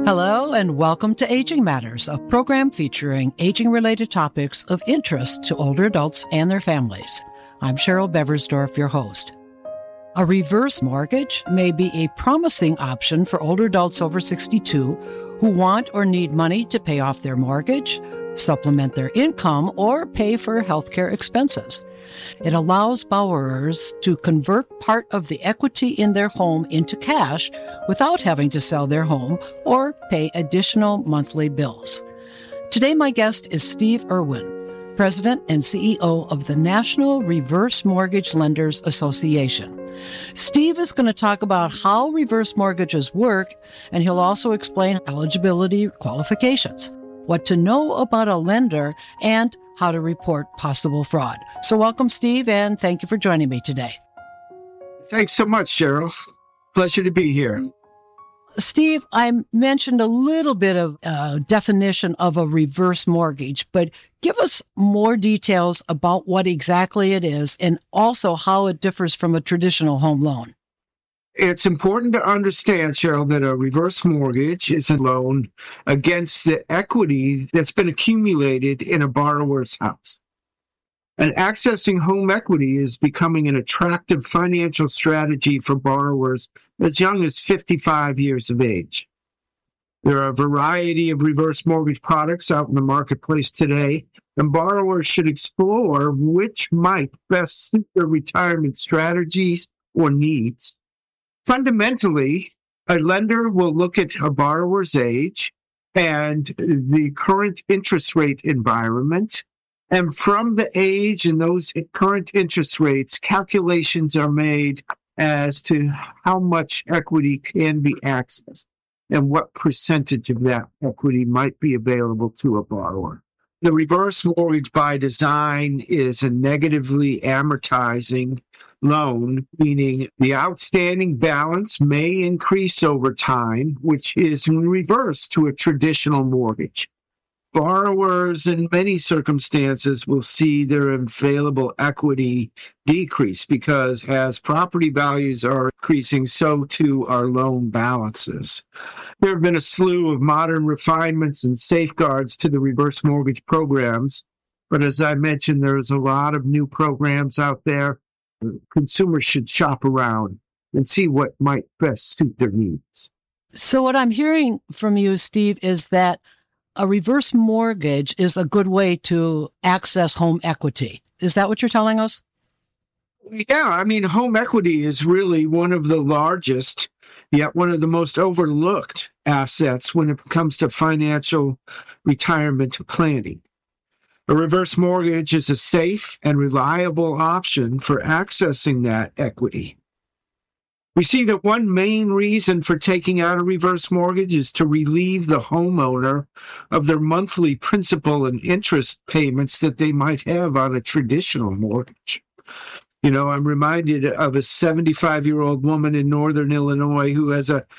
Hello and welcome to Aging Matters, a program featuring aging-related topics of interest to older adults and their families. I'm Cheryl Beversdorf, your host. A reverse mortgage may be a promising option for older adults over 62 who want or need money to pay off their mortgage, supplement their income, or pay for healthcare expenses. It allows borrowers to convert part of the equity in their home into cash without having to sell their home or pay additional monthly bills. Today, my guest is Steve Irwin, President and CEO of the National Reverse Mortgage Lenders Association. Steve is going to talk about how reverse mortgages work, and he'll also explain eligibility qualifications, what to know about a lender, and how to report possible fraud. So welcome, Steve, and thank you for joining me today. Thanks so much, Cheryl. Pleasure to be here. Steve, I mentioned a little bit of definition of a reverse mortgage, but give us more details about what exactly it is and also how it differs from a traditional home loan. It's important to understand, Cheryl, that a reverse mortgage is a loan against the equity that's been accumulated in a borrower's house. And accessing home equity is becoming an attractive financial strategy for borrowers as young as 55 years of age. There are a variety of reverse mortgage products out in the marketplace today, and borrowers should explore which might best suit their retirement strategies or needs. Fundamentally, a lender will look at a borrower's age and the current interest rate environment. And from the age and those current interest rates, calculations are made as to how much equity can be accessed and what percentage of that equity might be available to a borrower. The reverse mortgage by design is a negatively amortizing loan, meaning the outstanding balance may increase over time, which is in reverse to a traditional mortgage. Borrowers in many circumstances will see their available equity decrease because as property values are increasing, so too are loan balances. There have been a slew of modern refinements and safeguards to the reverse mortgage programs, but as I mentioned, there's a lot of new programs out there. Consumers should shop around and see what might best suit their needs. So what I'm hearing from you, Steve, is that a reverse mortgage is a good way to access home equity. Is that what you're telling us? Yeah, I mean, home equity is really one of the largest, yet one of the most overlooked assets when it comes to financial retirement planning. A reverse mortgage is a safe and reliable option for accessing that equity. We see that one main reason for taking out a reverse mortgage is to relieve the homeowner of their monthly principal and interest payments that they might have on a traditional mortgage. You know, I'm reminded of a 75-year-old woman in northern Illinois who has a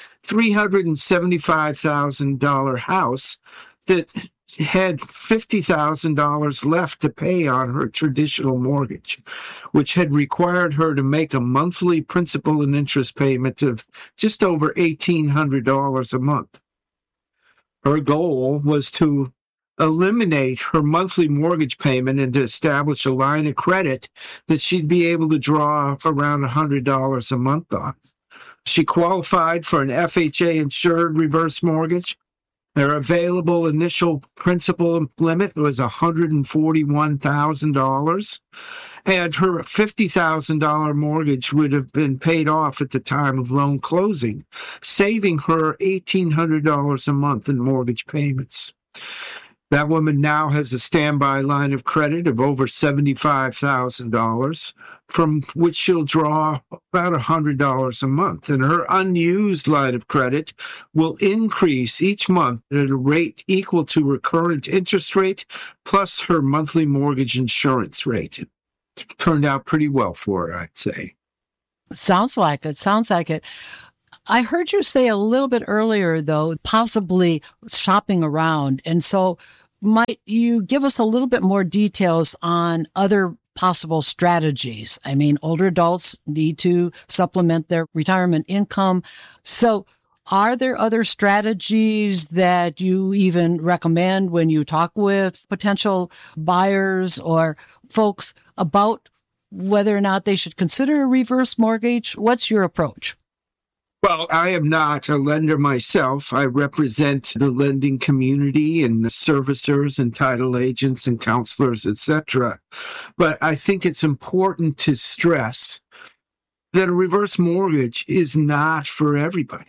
$375,000 house that had $50,000 left to pay on her traditional mortgage, which had required her to make a monthly principal and interest payment of just over $1,800 a month. Her goal was to eliminate her monthly mortgage payment and to establish a line of credit that she'd be able to draw around $100 a month on. She qualified for an FHA-insured reverse mortgage. Their available initial principal limit was $141,000, and her $50,000 mortgage would have been paid off at the time of loan closing, saving her $1,800 a month in mortgage payments. That woman now has a standby line of credit of over $75,000, from which she'll draw about $100 a month. And her unused line of credit will increase each month at a rate equal to her current interest rate plus her monthly mortgage insurance rate. It turned out pretty well for her, I'd say. Sounds like it. I heard you say a little bit earlier, though, possibly shopping around. And so might you give us a little bit more details on other possible strategies? I mean, older adults need to supplement their retirement income. So Are there other strategies that you even recommend when you talk with potential buyers or folks about whether or not they should consider a reverse mortgage? What's your approach? Well, I am not a lender myself. I represent the lending community and the servicers and title agents and counselors, etc. But I think it's important to stress that a reverse mortgage is not for everybody.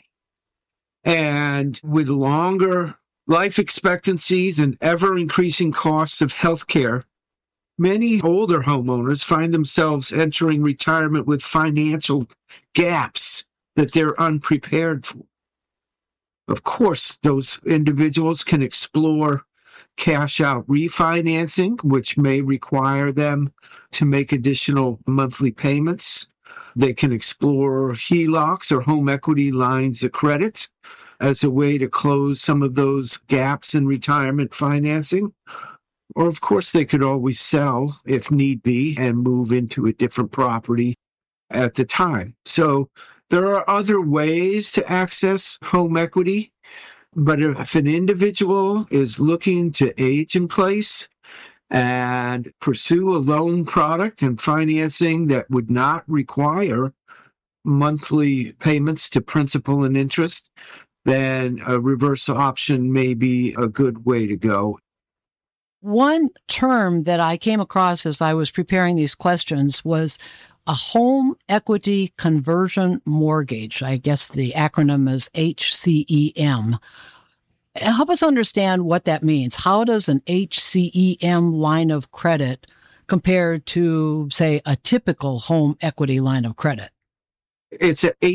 And with longer life expectancies and ever-increasing costs of healthcare, many older homeowners find themselves entering retirement with financial gaps that they're unprepared for. Of course, those individuals can explore cash-out refinancing, which may require them to make additional monthly payments. They can explore HELOCs or home equity lines of credit as a way to close some of those gaps in retirement financing. Or, of course, they could always sell if need be and move into a different property at the time. So there are other ways to access home equity, but if an individual is looking to age in place and pursue a loan product and financing that would not require monthly payments to principal and interest, then a reverse option may be a good way to go. One term that I came across as I was preparing these questions was a home equity conversion mortgage. I guess the acronym is HCEM. Help us understand what that means. How does an HCEM line of credit compare to, say, a typical home equity line of credit? It's a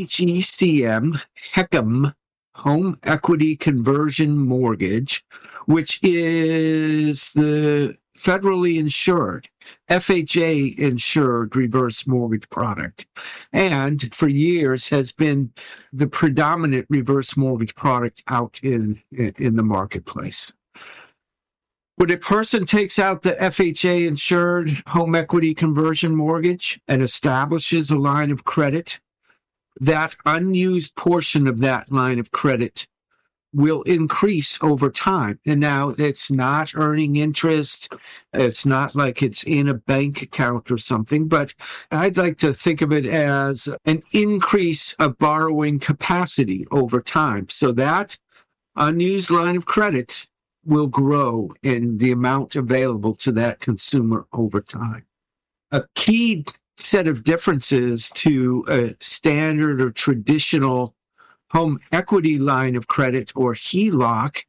HECM, Home Equity Conversion Mortgage, which is the federally insured, FHA insured reverse mortgage product, and for years has been the predominant reverse mortgage product out in the marketplace. When a person takes out the FHA insured home equity conversion mortgage and establishes a line of credit, that unused portion of that line of credit will increase over time. And now it's not earning interest. It's not like it's in a bank account or something, but I'd like to think of it as an increase of borrowing capacity over time. So that unused line of credit will grow in the amount available to that consumer over time. A key set of differences to a standard or traditional home equity line of credit, or HELOC,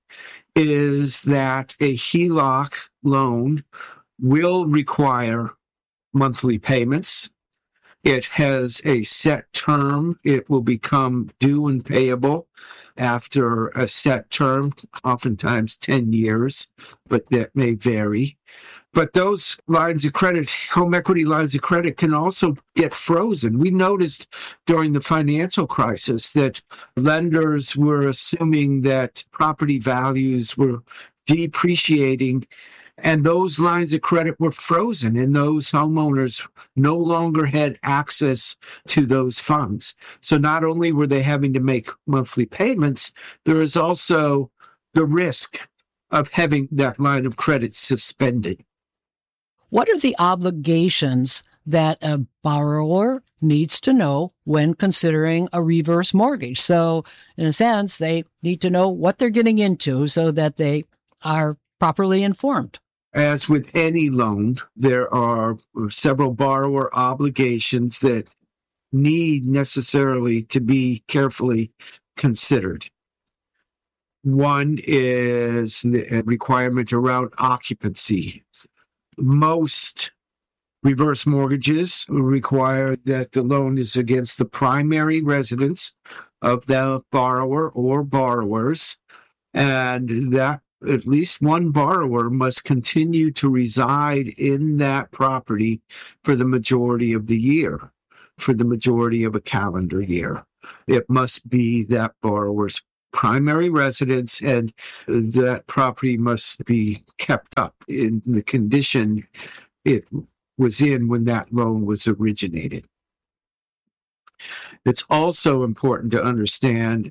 is that a HELOC loan will require monthly payments. It has a set term. It will become due and payable after a set term, oftentimes 10 years, but that may vary. But those lines of credit, home equity lines of credit, can also get frozen. We noticed during the financial crisis that lenders were assuming that property values were depreciating, and those lines of credit were frozen, and those homeowners no longer had access to those funds. So not only were they having to make monthly payments, there is also the risk of having that line of credit suspended. What are the obligations that a borrower needs to know when considering a reverse mortgage? So, in a sense, they need to know what they're getting into so that they are properly informed. As with any loan, there are several borrower obligations that need necessarily to be carefully considered. One is the requirement around occupancy. Most reverse mortgages require that the loan is against the primary residence of the borrower or borrowers, and that at least one borrower must continue to reside in that property for the majority of the year, for the majority of a calendar year. It must be that borrower's primary residence, and that property must be kept up in the condition it was in when that loan was originated. It's also important to understand that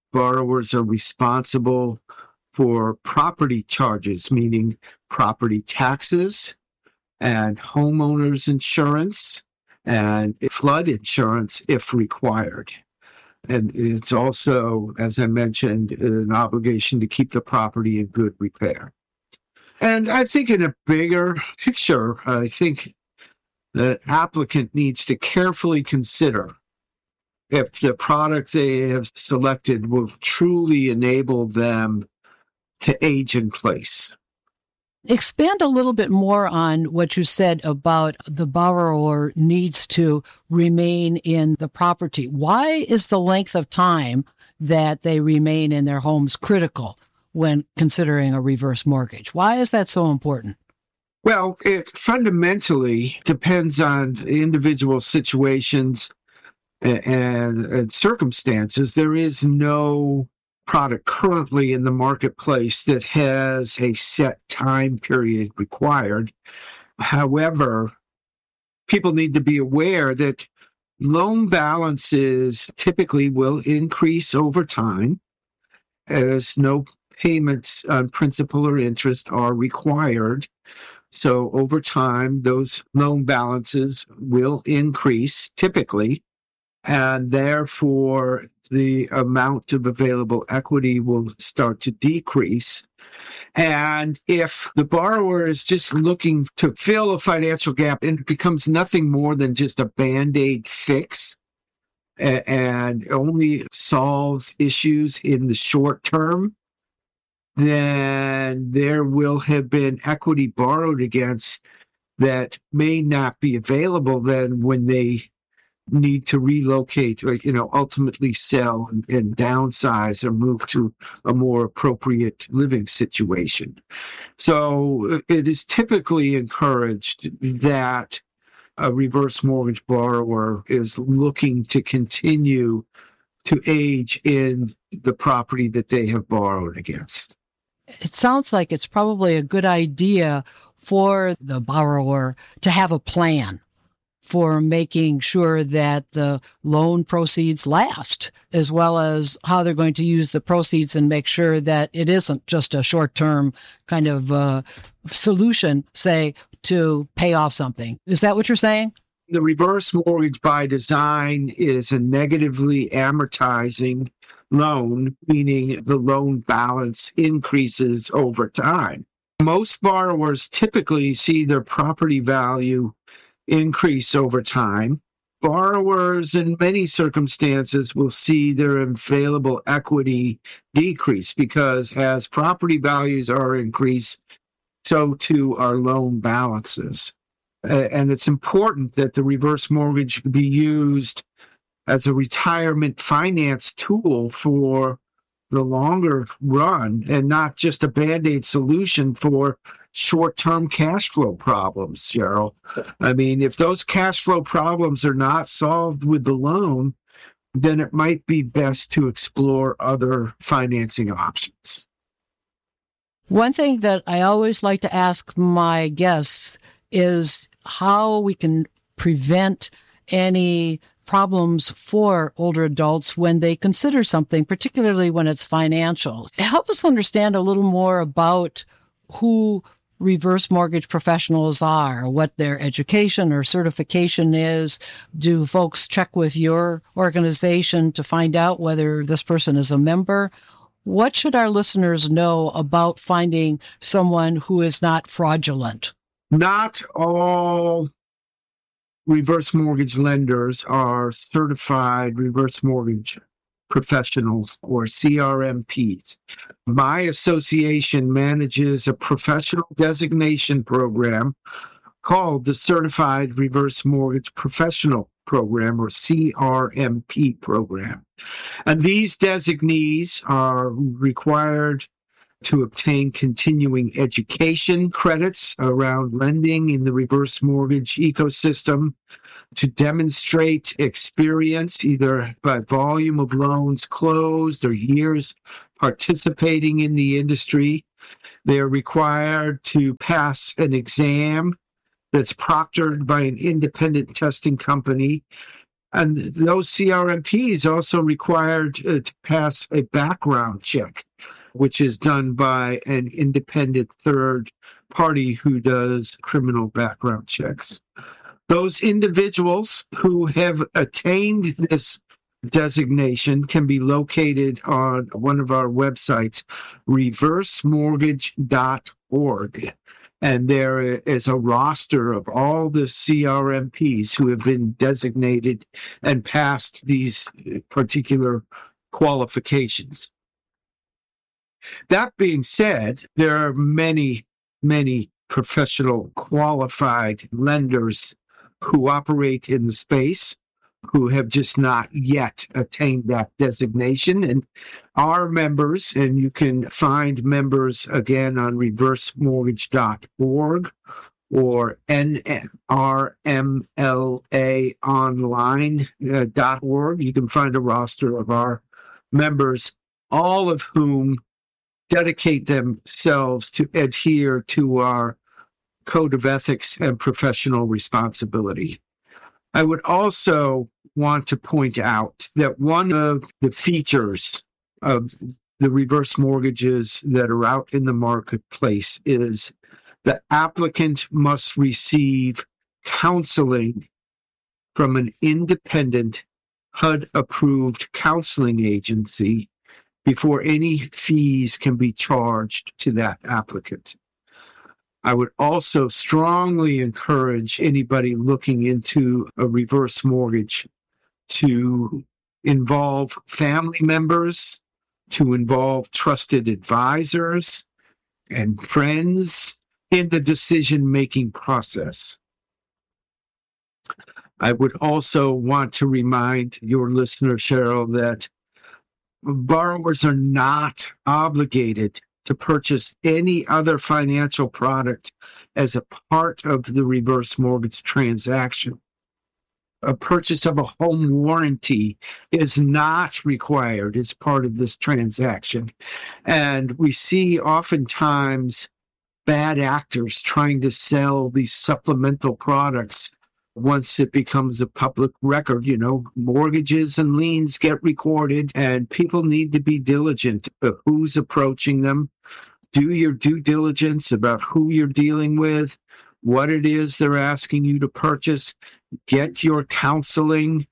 borrowers are responsible for property charges, meaning property taxes and homeowners insurance and flood insurance if required. And it's also, as I mentioned, an obligation to keep the property in good repair. And I think in a bigger picture, I think the applicant needs to carefully consider if the product they have selected will truly enable them to age in place. Expand a little bit more on what you said about the borrower needs to remain in the property. Why is the length of time that they remain in their homes critical when considering a reverse mortgage? Why is that so important? Well, it fundamentally depends on individual situations and circumstances. There is no product currently in the marketplace that has a set time period required. However, people need to be aware that loan balances typically will increase over time as no payments on principal or interest are required. So over time, those loan balances will increase typically, and therefore the amount of available equity will start to decrease. And if the borrower is just looking to fill a financial gap, and it becomes nothing more than just a Band-Aid fix and only solves issues in the short term, then there will have been equity borrowed against that may not be available then when they need to relocate or, ultimately sell and downsize or move to a more appropriate living situation. So it is typically encouraged that a reverse mortgage borrower is looking to continue to age in the property that they have borrowed against. It sounds like it's probably a good idea for the borrower to have a plan for making sure that the loan proceeds last, as well as how they're going to use the proceeds and make sure that it isn't just a short-term kind of solution, say, to pay off something. Is that what you're saying? The reverse mortgage by design is a negatively amortizing loan, meaning the loan balance increases over time. Most borrowers typically see their property value increase over time. Borrowers in many circumstances will see their available equity decrease because as property values are increased, so too are loan balances. And it's important that the reverse mortgage be used as a retirement finance tool for the longer run and not just a Band-Aid solution for short-term cash flow problems, Cheryl. I mean, if those cash flow problems are not solved with the loan, then it might be best to explore other financing options. One thing that I always like to ask my guests is how we can prevent any problems for older adults when they consider something, particularly when it's financial. Help us understand a little more about who reverse mortgage professionals are, what their education or certification is. Do folks check with your organization to find out whether this person is a member? What should our listeners know about finding someone who is not fraudulent? Not all reverse mortgage lenders are certified reverse mortgage professionals or CRMPs. My association manages a professional designation program called the Certified Reverse Mortgage Professional Program, or CRMP program. And these designees are required to obtain continuing education credits around lending in the reverse mortgage ecosystem, to demonstrate experience either by volume of loans closed or years participating in the industry. They're required to pass an exam that's proctored by an independent testing company And those CRMPs also required to pass a background check, which is done by an independent third party who does criminal background checks. Those individuals who have attained this designation can be located on one of our websites, reversemortgage.org. And there is a roster of all the CRMPs who have been designated and passed these particular qualifications. That being said, there are many, many professional qualified lenders who operate in the space who have just not yet attained that designation. And our members, and you can find members again on reversemortgage.org or nrmlaonline.org. You can find a roster of our members, all of whom dedicate themselves to adhere to our code of ethics and professional responsibility. I would also want to point out that one of the features of the reverse mortgages that are out in the marketplace is the applicant must receive counseling from an independent HUD-approved counseling agency before any fees can be charged to that applicant. I would also strongly encourage anybody looking into a reverse mortgage to involve family members, to involve trusted advisors and friends in the decision-making process. I would also want to remind your listener, Cheryl, that borrowers are not obligated to purchase any other financial product as a part of the reverse mortgage transaction. A purchase of a home warranty is not required as part of this transaction. And we see oftentimes bad actors trying to sell these supplemental products once it becomes a public record. You know, mortgages and liens get recorded, and people need to be diligent about who's approaching them. Do your due diligence about who you're dealing with, what it is they're asking you to purchase. Get your counseling.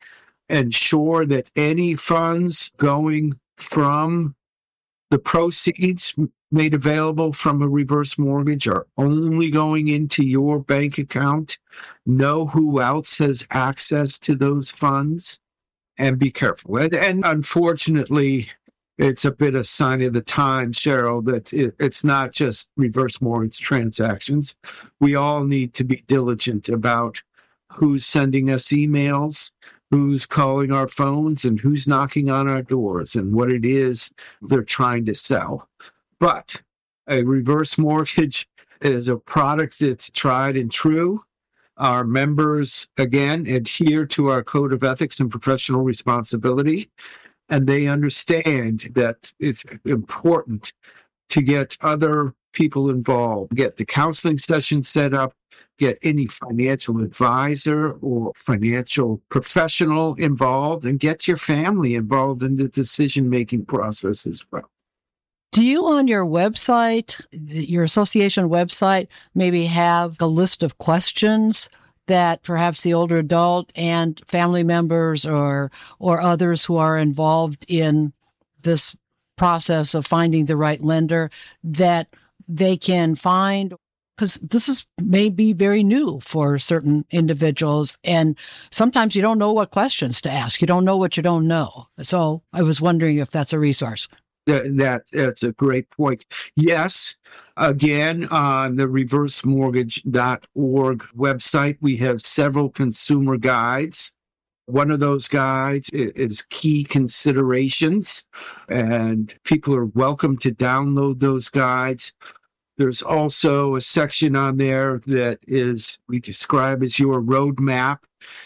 Ensure that any funds going from the proceeds made available from a reverse mortgage are only going into your bank account. Know who else has access to those funds, and be careful. And unfortunately, it's a bit of sign of the times, Cheryl, that it's not just reverse mortgage transactions. We all need to be diligent about who's sending us emails, who's calling our phones, and who's knocking on our doors, and what it is they're trying to sell. But a reverse mortgage is a product that's tried and true. Our members, again, adhere to our code of ethics and professional responsibility, and they understand that it's important to get other people involved, get the counseling session set up, get any financial advisor or financial professional involved, and get your family involved in the decision-making process as well. Do you on your website, your association website, maybe have a list of questions that perhaps the older adult and family members or others who are involved in this process of finding the right lender that they can find? Because this is maybe very new for certain individuals, and sometimes you don't know what questions to ask. You don't know what you don't know. So I was wondering if that's a resource. That's a great point. Yes. Again, on the reversemortgage.org website, we have several consumer guides. One of those guides is key considerations, and people are welcome to download those guides. There's also a section on there that we describe as your roadmap,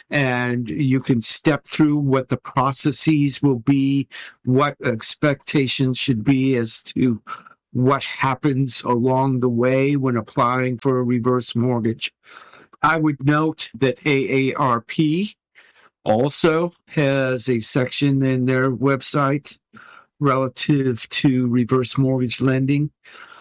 and you can step through what the processes will be, what expectations should be as to what happens along the way when applying for a reverse mortgage. I would note that AARP also has a section in their website relative to reverse mortgage lending.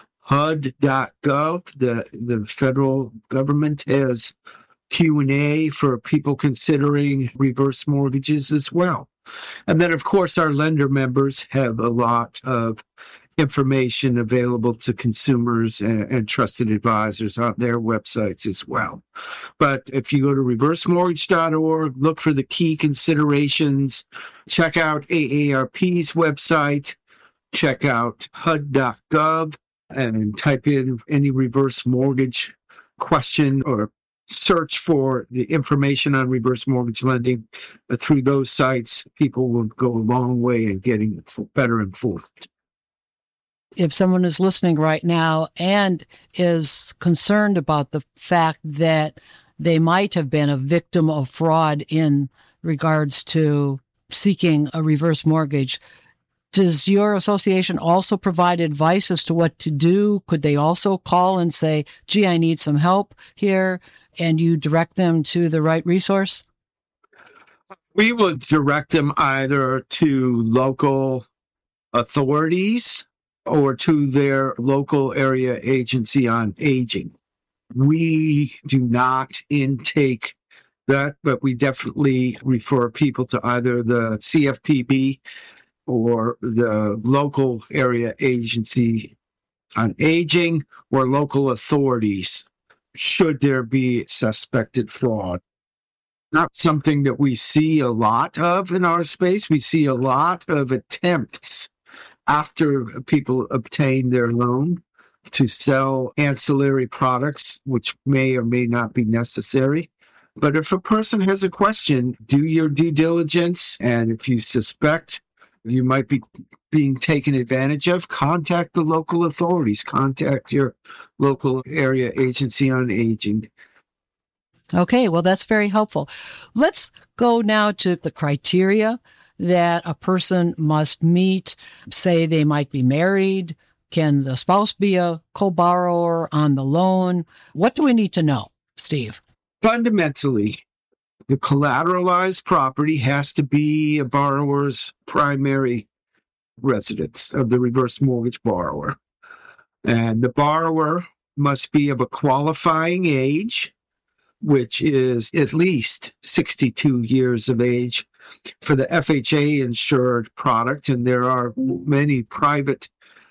HUD.gov, the federal government, has Q&A for people considering reverse mortgages as well. And then, of course, our lender members have a lot of information available to consumers and trusted advisors on their websites as well. But if you go to reversemortgage.org, look for the key considerations, check out AARP's website, check out HUD.gov, and type in any reverse mortgage question or search for the information on reverse mortgage lending. Through those sites, people will go a long way in getting better informed. If someone is listening right now and is concerned about the fact that they might have been a victim of fraud in regards to seeking a reverse mortgage, does your association also provide advice as to what to do? Could they also call and say, gee, I need some help here, and you direct them to the right resource? We will direct them either to local authorities or to their local area agency on aging. We do not intake that, but we definitely refer people to either the CFPB or the local area agency on aging or local authorities should there be suspected fraud. Not something that we see a lot of in our space. We see a lot of attempts after people obtain their loan to sell ancillary products, which may or may not be necessary. But if a person has a question, do your due diligence. And if you suspect you might be being taken advantage of, contact the local authorities, contact your local area agency on aging. Okay, well, that's very helpful. Let's go now to the criteria that a person must meet. Say they might be married. Can the spouse be a co-borrower on the loan? What do we need to know, Steve? Fundamentally, the collateralized property has to be a borrower's primary residence of the reverse mortgage borrower. And the borrower must be of a qualifying age, which is at least 62 years of age for the FHA insured product. And there are many private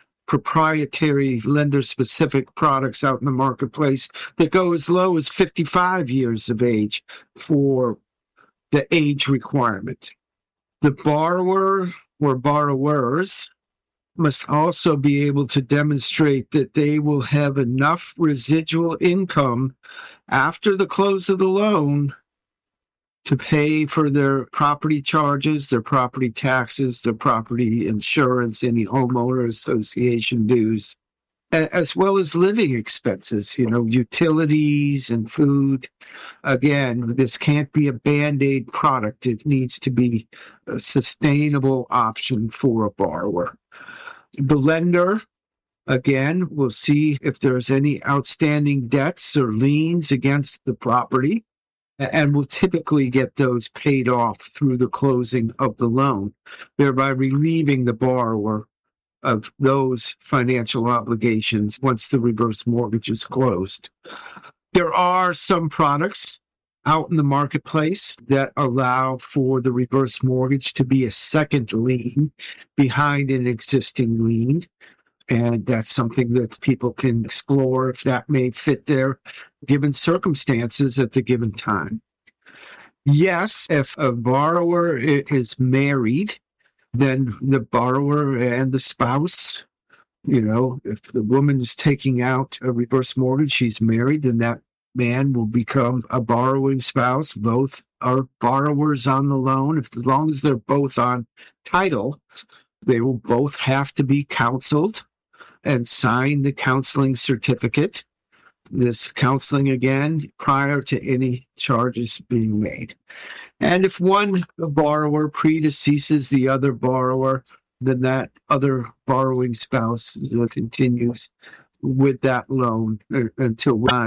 proprietary lender specific products out in the marketplace that go as low as 55 years of age for the age requirement. The borrower or borrowers must also be able to demonstrate that they will have enough residual income after the close of the loan to pay for their property charges, their property taxes, their property insurance, any homeowner association dues, as well as living expenses, utilities and food. Again, this can't be a Band-Aid product. It needs to be a sustainable option for a borrower. The lender, again, will see if there's any outstanding debts or liens against the property, and will typically get those paid off through the closing of the loan, thereby relieving the borrower of those financial obligations once the reverse mortgage is closed. There are some products out in the marketplace that allow for the reverse mortgage to be a second lien behind an existing lien. And that's something that people can explore if that may fit their given circumstances at the given time. Yes, if a borrower is married, then the borrower and the spouse, if the woman is taking out a reverse mortgage, she's married, then that man will become a borrowing spouse. Both are borrowers on the loan. As long as they're both on title, they will both have to be counseled and sign the counseling certificate. This counseling, again, prior to any charges being made. And if one borrower predeceases the other borrower, then that other borrowing spouse continues with that loan until